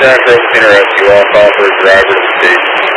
Jack Rosen Rescue, all call for driver to station.